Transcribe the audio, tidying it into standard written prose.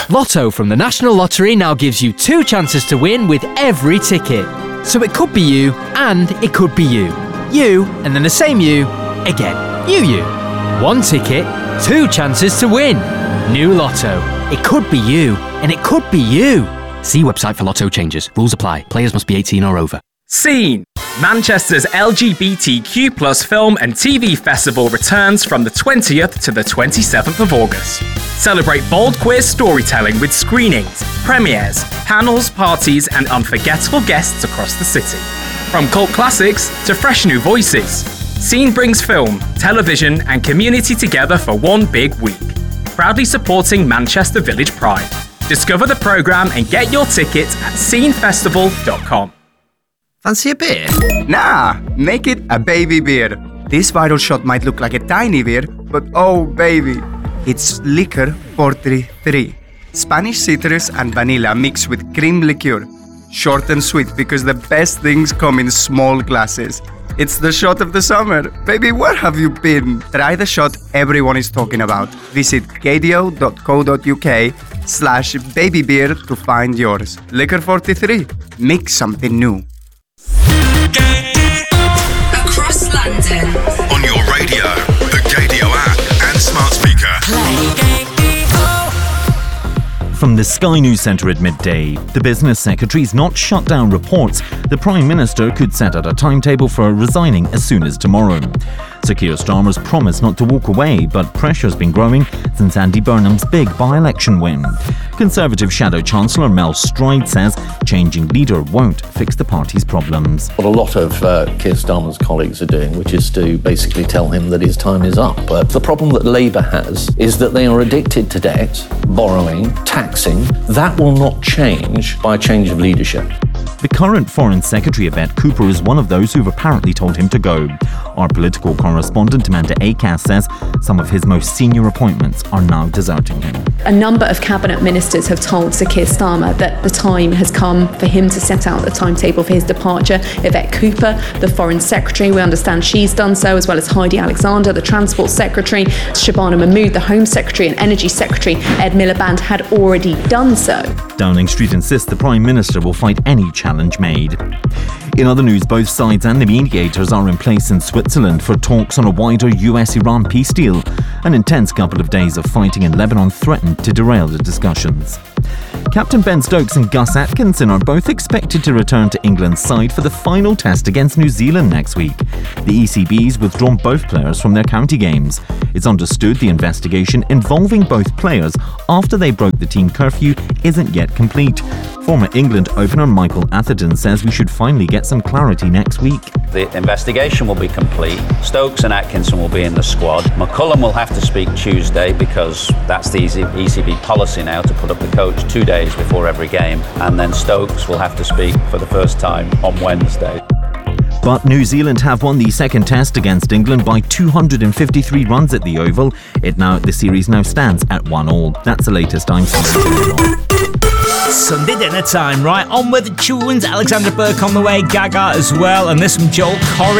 Lotto from the National Lottery now gives you 2 chances to win with every ticket. So it could be you, and it could be you. You, and then the same you, again. You. 1 ticket, 2 chances to win. New Lotto. It could be you, and it could be you. See website for Lotto changes. Rules apply. Players must be 18 or over. Scene! Manchester's LGBTQ+ film and TV festival returns from the 20th to the 27th of August. Celebrate bold queer storytelling with screenings, premieres, panels, parties, and unforgettable guests across the city. From cult classics to fresh new voices, Scene brings film, television, and community together for one big week. Proudly supporting Manchester Village Pride. Discover the programme and get your tickets at scenefestival.com. Fancy a beer? Nah, make it a baby beer. This viral shot might look like a tiny beer, but oh baby, it's Licor 43. Spanish citrus and vanilla mixed with cream liqueur. Short and sweet because the best things come in small glasses. It's the shot of the summer. Baby, where have you been? Try the shot everyone is talking about. Visit gadio.co.uk/babybeer to find yours. Licor 43. Make something new. Across London. On your radio, the Gadio app and smart speaker. Play. From the Sky News Centre at midday, the Business Secretary's not shut down reports the Prime Minister could set out a timetable for resigning as soon as tomorrow. Sir Keir Starmer's promised not to walk away, but pressure's been growing since Andy Burnham's big by-election win. Conservative Shadow Chancellor Mel Stride says changing leader won't fix the party's problems. What a lot of Keir Starmer's colleagues are doing, which is to basically tell him that his time is up. But the problem that Labour has is that they are addicted to debt, borrowing, taxing. That will not change by a change of leadership. The current Foreign Secretary, Yvette Cooper, is one of those who've apparently told him to go. Our political correspondent Amanda Acast says some of his most senior appointments are now deserting him. A number of cabinet ministers have told Sir Keir Starmer that the time has come for him to set out a timetable for his departure. Yvette Cooper, the Foreign Secretary, we understand she's done so, as well as Heidi Alexander, the Transport Secretary, Shabana Mahmood, the Home Secretary, and Energy Secretary Ed Miliband had already done so. Downing Street insists the Prime Minister will fight any challenge made. In other news, both sides and the mediators are in place in Switzerland for talks on a wider US-Iran peace deal. An intense couple of days of fighting in Lebanon threatened to derail the discussions. Captain Ben Stokes and Gus Atkinson are both expected to return to England's side for the final test against New Zealand next week. The ECB's withdrawn both players from their county games. It's understood the investigation involving both players after they broke the team curfew isn't yet complete. Former England opener Michael Atherton says we should finally get some clarity next week. The investigation will be complete. Stokes and Atkinson will be in the squad. McCullum will have to speak Tuesday because that's the ECB policy now to put up the coach 2 days before every game. And then Stokes will have to speak for the first time on Wednesday. But New Zealand have won the second test against England by 253 runs at the Oval. The series now stands at 1-1. That's the latest. I'm Simon. Sunday dinner time, right? On with the tunes. Alexandra Burke on the way, Gaga as well, and this from Joel Corey.